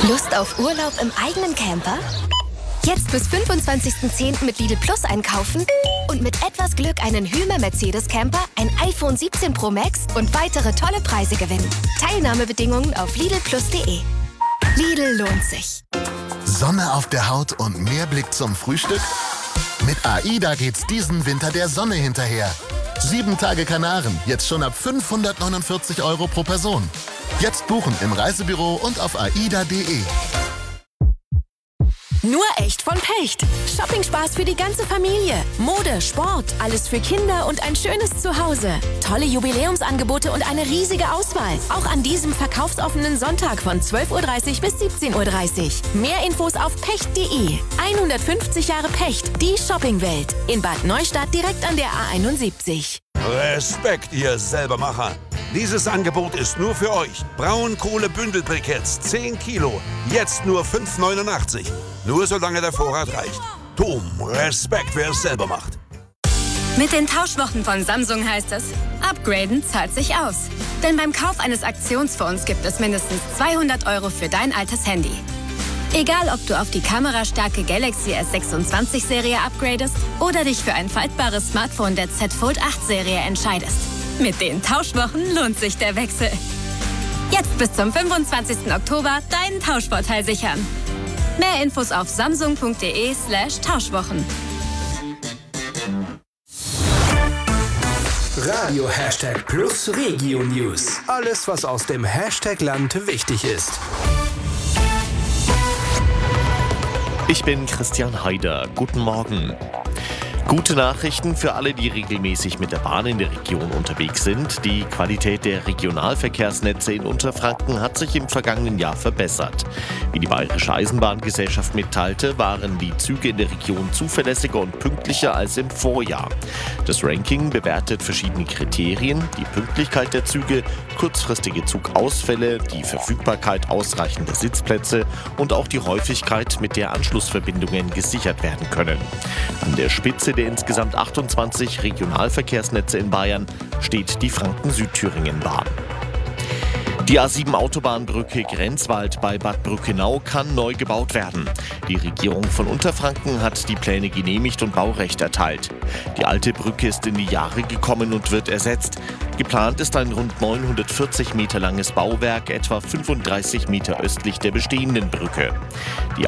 Lust auf Urlaub im eigenen Camper? Jetzt bis 25.10. mit Lidl Plus einkaufen und mit etwas Glück einen Hymer Mercedes Camper, ein iPhone 17 Pro Max und weitere tolle Preise gewinnen. Teilnahmebedingungen auf lidlplus.de. Lidl lohnt sich. Sonne auf der Haut und mehr Blick zum Frühstück? Mit AIDA geht's diesen Winter der Sonne hinterher. 7 Tage Kanaren, jetzt schon ab 549 € pro Person. Jetzt buchen im Reisebüro und auf aida.de. Nur echt von Pecht. Shopping-Spaß für die ganze Familie. Mode, Sport, alles für Kinder und ein schönes Zuhause. Tolle Jubiläumsangebote und eine riesige Auswahl. Auch an diesem verkaufsoffenen Sonntag von 12.30 Uhr bis 17.30 Uhr. Mehr Infos auf pecht.de. 150 Jahre Pecht, die Shoppingwelt. In Bad Neustadt direkt an der A71. Respekt, ihr Selbermacher. Dieses Angebot ist nur für euch. Braunkohle-Bündelbriketts, 10 Kilo. Jetzt nur 5,89. Nur solange der Vorrat reicht. Tom, Respekt, wer es selber macht. Mit den Tauschwochen von Samsung heißt es, upgraden zahlt sich aus. Denn beim Kauf eines Aktionsfonds gibt es mindestens 200 € für dein altes Handy. Egal, ob du auf die kamerastarke Galaxy S26-Serie upgradest oder dich für ein faltbares Smartphone der Z Fold 8-Serie entscheidest. Mit den Tauschwochen lohnt sich der Wechsel. Jetzt bis zum 25. Oktober deinen Tauschvorteil sichern. Mehr Infos auf samsung.de/Tauschwochen. Radio #Plus Regio News. Alles, was aus dem Hashtag-Land wichtig ist. Ich bin Christian Haider. Guten Morgen. Gute Nachrichten für alle, die regelmäßig mit der Bahn in der Region unterwegs sind. Die Qualität der Regionalverkehrsnetze in Unterfranken hat sich im vergangenen Jahr verbessert. Wie die Bayerische Eisenbahngesellschaft mitteilte, waren die Züge in der Region zuverlässiger und pünktlicher als im Vorjahr. Das Ranking bewertet verschiedene Kriterien: die Pünktlichkeit der Züge, kurzfristige Zugausfälle, die Verfügbarkeit ausreichender Sitzplätze und auch die Häufigkeit, mit der Anschlussverbindungen gesichert werden können. An der Spitze der insgesamt 28 Regionalverkehrsnetze in Bayern steht die Franken-Südthüringen-Bahn. Die A7-Autobahnbrücke Grenzwald bei Bad Brückenau kann neu gebaut werden. Die Regierung von Unterfranken hat die Pläne genehmigt und Baurecht erteilt. Die alte Brücke ist in die Jahre gekommen und wird ersetzt. Geplant ist ein rund 940 Meter langes Bauwerk, etwa 35 Meter östlich der bestehenden Brücke. Die